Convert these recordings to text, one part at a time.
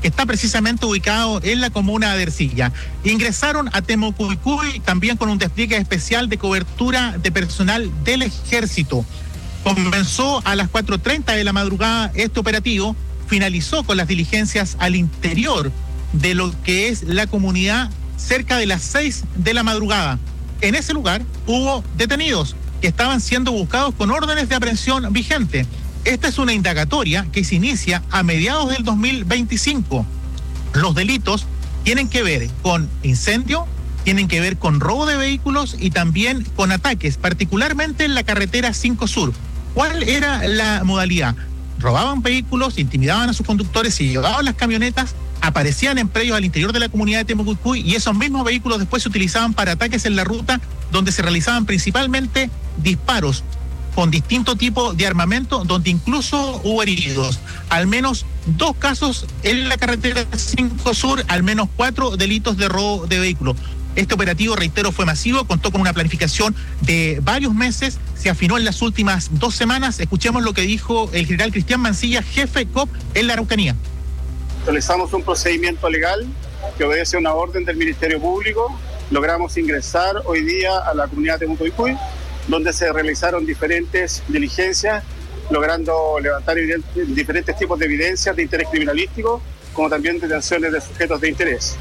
que está precisamente ubicado en la comuna de Ercilla. Ingresaron a Temocuycuy también con un despliegue especial de cobertura de personal del ejército. Comenzó a las 4:30 de la madrugada este operativo, finalizó con las diligencias al interior de lo que es la comunidad cerca de las 6 de la madrugada. En ese lugar hubo detenidos que estaban siendo buscados con órdenes de aprehensión vigente. Esta es una indagatoria que se inicia a mediados del 2025. Los delitos tienen que ver con incendio, tienen que ver con robo de vehículos y también con ataques, particularmente en la carretera 5 Sur. ¿Cuál era la modalidad? Robaban vehículos, intimidaban a sus conductores, se llevaban las camionetas, aparecían en predios al interior de la comunidad de Temocuycuy y esos mismos vehículos después se utilizaban para ataques en la ruta, donde se realizaban principalmente disparos con distinto tipo de armamento, donde incluso hubo heridos. Al menos 2 casos en la carretera 5 Sur, al menos 4 delitos de robo de vehículos. Este operativo, reitero, fue masivo, contó con una planificación de varios meses, se afinó en las últimas 2 semanas. Escuchemos lo que dijo el general Cristian Mancilla, jefe COP en la Araucanía. Realizamos un procedimiento legal que obedece a una orden del Ministerio Público. Logramos ingresar hoy día a la comunidad de Temocuycuy, donde se realizaron diferentes diligencias, logrando levantar diferentes tipos de evidencias de interés criminalístico, como también detenciones de sujetos de interés.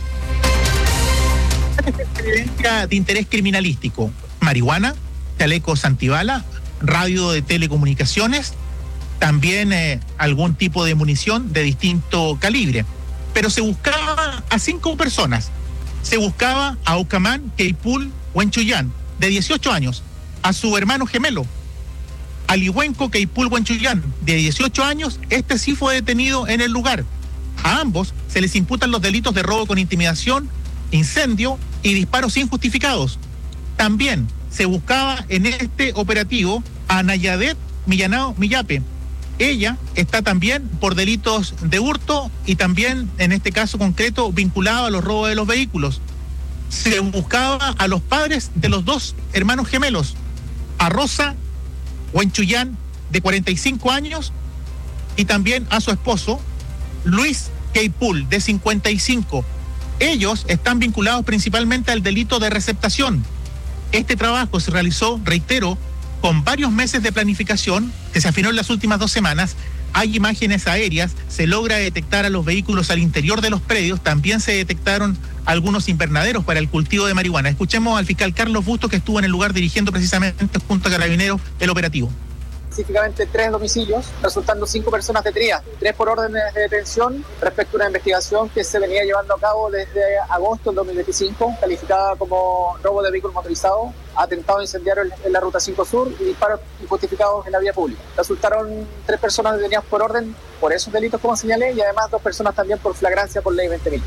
Evidencia de interés criminalístico: marihuana, chalecos antibala, radio de telecomunicaciones, también algún tipo de munición de distinto calibre. Pero se buscaba a 5 personas. Se buscaba a Ucamán Queipul Huenchuyán, de 18 años, a su hermano gemelo, Alihuenco Queipul Huenchuyán, de 18 años. Este sí fue detenido en el lugar. A ambos se les imputan los delitos de robo con intimidación, incendio y disparos injustificados. También se buscaba en este operativo a Nayadet Millanao Millape. Ella está también por delitos de hurto y también, en este caso concreto, vinculado a los robos de los vehículos. Se buscaba a los padres de los 2 hermanos gemelos, a Rosa Huenchuyán, de 45 años, y también a su esposo, Luis Queipul, de 55. Ellos están vinculados principalmente al delito de receptación. Este trabajo se realizó, reitero, con varios meses de planificación, que se afinó en las últimas 2 semanas. Hay imágenes aéreas, se logra detectar a los vehículos al interior de los predios, también se detectaron algunos invernaderos para el cultivo de marihuana. Escuchemos al fiscal Carlos Bustos, que estuvo en el lugar dirigiendo precisamente junto a Carabineros el operativo. Específicamente 3 domicilios, resultando 5 personas detenidas, 3 por órdenes de detención respecto a una investigación que se venía llevando a cabo desde agosto del 2025, calificada como robo de vehículo motorizado, atentado incendiario en la ruta 5 Sur y disparos injustificados en la vía pública. Resultaron 3 personas detenidas por orden por esos delitos, como señalé, y además 2 personas también por flagrancia por ley 20.000.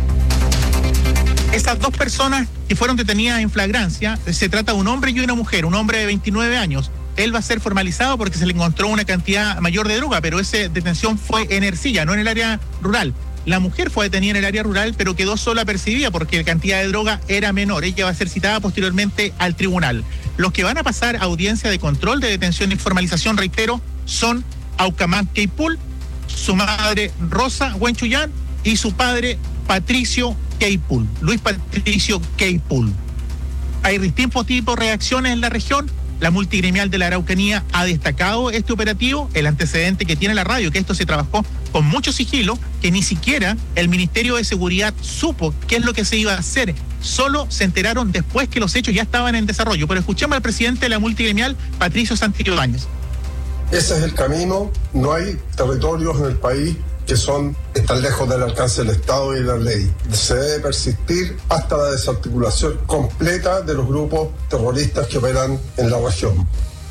Esas 2 personas que fueron detenidas en flagrancia, se trata de un hombre y una mujer, un hombre de 29 años. Él va a ser formalizado porque se le encontró una cantidad mayor de droga, pero esa detención fue en Ercilla, no en el área rural. La mujer fue detenida en el área rural, pero quedó sola apercibida porque la cantidad de droga era menor. Ella va a ser citada posteriormente al tribunal. Los que van a pasar a audiencia de control de detención y formalización, reitero, son Aucamán Queipul, su madre Rosa Huenchuyán y su padre Patricio Queipul, Luis Patricio Queipul. Hay distintos tipos de reacciones en la región. La multigremial de la Araucanía ha destacado este operativo, el antecedente que tiene la radio, que esto se trabajó con mucho sigilo, que ni siquiera el Ministerio de Seguridad supo qué es lo que se iba a hacer. Solo se enteraron después que los hechos ya estaban en desarrollo. Pero escuchemos al presidente de la multigremial, Patricio Santillóñez. Ese es el camino. No hay territorios en el país que están lejos del alcance del Estado y de la ley. Se debe persistir hasta la desarticulación completa de los grupos terroristas que operan en la región.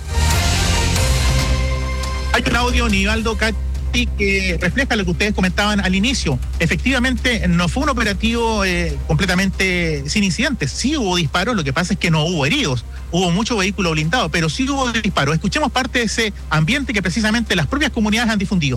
Hay un audio, Nivaldo Cati, que refleja lo que ustedes comentaban al inicio. Efectivamente, no fue un operativo completamente sin incidentes. Sí hubo disparos, lo que pasa es que no hubo heridos. Hubo mucho vehículo blindado, pero sí hubo disparos. Escuchemos parte de ese ambiente que precisamente las propias comunidades han difundido.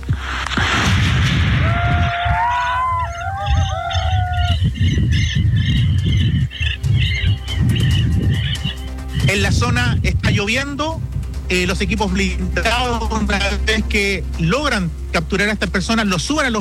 En la zona está lloviendo, los equipos blindados, una vez que logran capturar a estas personas, los suben a los